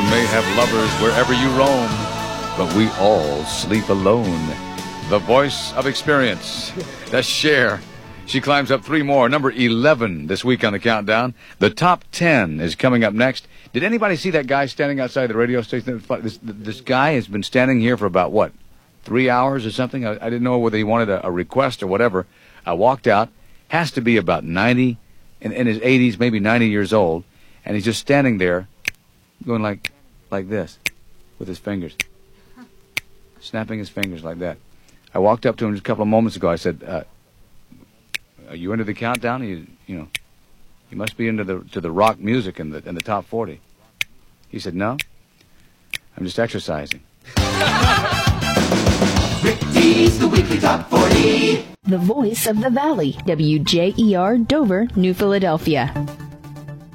may have lovers wherever you roam, but we all sleep alone. The voice of experience. That's Cher. She climbs up 3 more. Number 11 this week on the countdown. The top 10 is coming up next. Did anybody see that guy standing outside the radio station? This guy has been standing here for about, 3 hours or something? I didn't know whether he wanted a request or whatever. I walked out. Has to be about 90, in his 80s, maybe 90 years old. And he's just standing there going like this with his fingers. Snapping his fingers like that. I walked up to him just a couple of moments ago. I said, are you into the countdown? You must be into the rock music in the top 40. He said, no, I'm just exercising. Rick D's the weekly top 40. The voice of the valley, WJER Dover, New Philadelphia.